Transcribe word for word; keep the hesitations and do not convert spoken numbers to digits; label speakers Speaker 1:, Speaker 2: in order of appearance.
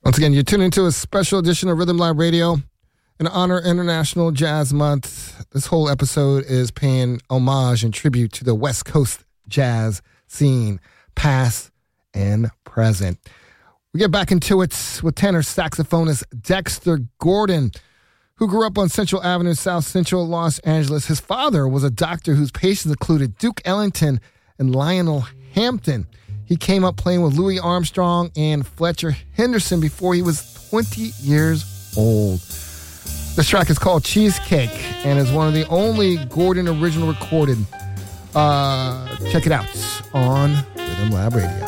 Speaker 1: Once again, you're tuning into a special edition of Rhythm Lab Radio in honor of International Jazz Month. This whole episode is paying homage and tribute to the West Coast jazz scene, past and present. We get back into it with tenor saxophonist Dexter Gordon, who grew up on Central Avenue, South Central Los Angeles. His father was a doctor whose patients included Duke Ellington and Lionel Hampton. He came up playing with Louis Armstrong and Fletcher Henderson before he was twenty years old. This track is called Cheesecake and is one of the only Gordon original recorded. Uh, check it out on Rhythm Lab Radio.